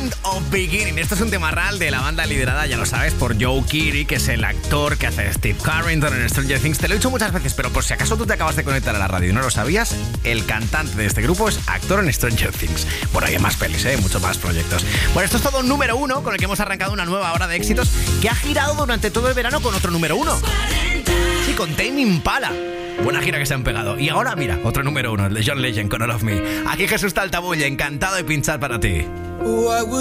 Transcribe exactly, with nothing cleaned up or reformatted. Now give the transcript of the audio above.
End of Beginning. Esto es un tema real de la banda liderada, ya lo sabes, por Joe Keery, que es el actor que hace de Steve Carrington en Stranger Things. Te lo he dicho muchas veces, pero por si acaso tú te acabas de conectar a la radio y no lo sabías, el cantante de este grupo es actor en Stranger Things. Bueno, hay más pelis, ¿eh? Muchos más proyectos. Bueno, esto es todo un número uno con el que hemos arrancado una nueva hora de éxitos que ha girado durante todo el verano con otro número uno. Sí, con Tame Impala. Buena gira que se han pegado. Y ahora, mira, otro número uno, el de John Legend con All of Me. Aquí Jesús Taltabulla, encantado de pinchar para ti.